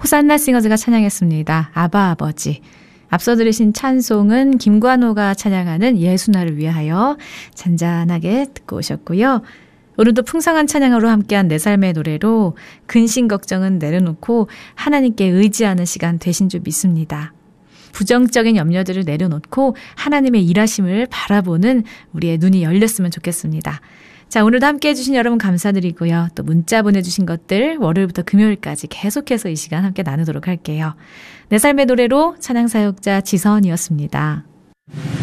호산나 싱어즈가 찬양했습니다. 아바 아버지. 앞서 들으신 찬송은 김관호가 찬양하는 예수나를 위하여 잔잔하게 듣고 오셨고요. 오늘도 풍성한 찬양으로 함께한 내 삶의 노래로 근심 걱정은 내려놓고 하나님께 의지하는 시간 되신 줄 믿습니다. 부정적인 염려들을 내려놓고 하나님의 일하심을 바라보는 우리의 눈이 열렸으면 좋겠습니다. 자, 오늘도 함께 해주신 여러분 감사드리고요. 또 문자 보내주신 것들 월요일부터 금요일까지 계속해서 이 시간 함께 나누도록 할게요. 내 삶의 노래로 찬양사역자 지선이었습니다.